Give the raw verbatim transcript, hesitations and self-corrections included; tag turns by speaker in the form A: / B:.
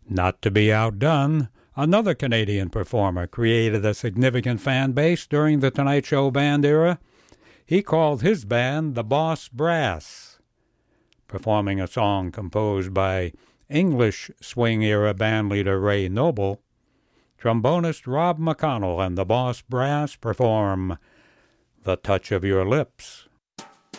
A: Not to be outdone, another Canadian performer created a significant fan base during the Tonight Show band era. He called his band the Boss Brass, performing a song composed by English swing-era bandleader Ray Noble. Trombonist Rob McConnell and the Boss Brass perform The Touch of Your Lips.